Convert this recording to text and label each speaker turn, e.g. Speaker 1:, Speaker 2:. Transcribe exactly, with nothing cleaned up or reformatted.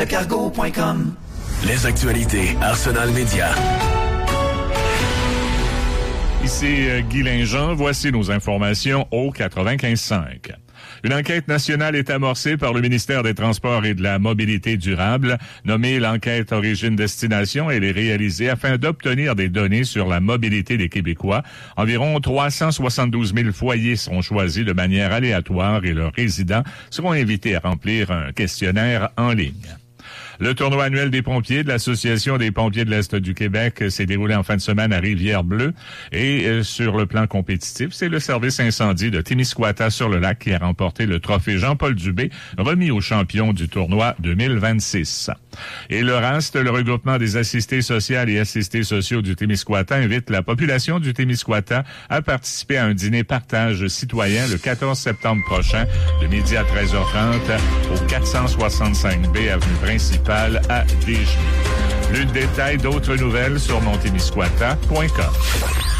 Speaker 1: cargo point com.
Speaker 2: Les actualités Arsenal Média.
Speaker 3: Ici euh, Guy Linjean, voici nos informations au quatre-vingt-quinze cinq. Une enquête nationale est amorcée par le ministère des Transports et de la Mobilité durable, nommée l'enquête Origine-Destination. Elle est réalisée afin d'obtenir des données sur la mobilité des Québécois. Environ trois cent soixante-douze mille foyers seront choisis de manière aléatoire et leurs résidents seront invités à remplir un questionnaire en ligne. Le tournoi annuel des pompiers de l'Association des pompiers de l'Est du Québec s'est déroulé en fin de semaine à Rivière-Bleue. Et euh, sur le plan compétitif, c'est le service incendie de Témiscouata-sur-le-Lac qui a remporté le trophée Jean-Paul Dubé, remis aux champions du tournoi deux mille vingt-six. Et le RAST, le regroupement des assistés sociales et assistés sociaux du Témiscouata, invite la population du Témiscouata à participer à un dîner partage citoyen le quatorze septembre prochain, de midi à treize heures trente, au quatre cent soixante-cinq B, avenue principale à Desjardins. Plus de détails, d'autres nouvelles sur mon témiscouata point com.